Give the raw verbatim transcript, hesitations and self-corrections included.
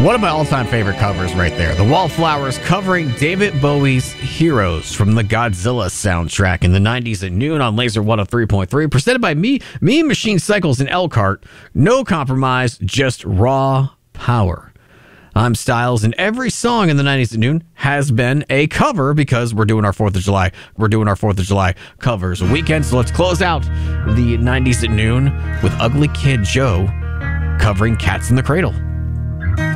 One of my all-time favorite covers right there. The Wallflowers covering David Bowie's Heroes from the Godzilla soundtrack in the nineties at noon on Laser one oh three point three. Presented by me, Mean Machine Cycles and Elkhart. No compromise, just raw power. I'm Styles, and every song in the nineties at noon has been a cover because we're doing our fourth of July. We're doing our fourth of July covers weekend, so let's close out the nineties at noon with Ugly Kid Joe covering Cats in the Cradle.